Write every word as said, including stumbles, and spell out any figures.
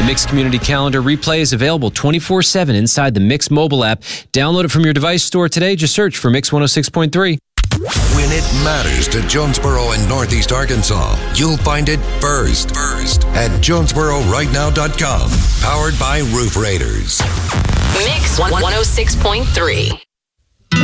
Mix Community Calendar replay is available twenty-four seven inside the Mix mobile app. Download it from your device store today. Just search for Mix one oh six point three. When it matters to Jonesboro and Northeast Arkansas, you'll find it first, first at Jonesboro Right Now dot com. Powered by Roof Raiders. Mix one oh six point three.